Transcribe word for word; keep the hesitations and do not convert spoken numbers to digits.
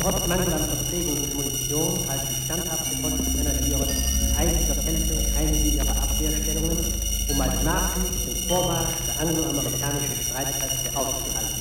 Trotz Mangel an Verpflegung und Munition halten standhafte Volksgrenadiere eisiger Kämpfe einige ihrer Abwehrstellungen, um als Nachwuchs den Vormarsch der angloamerikanischen Streitkräfte aufzuhalten.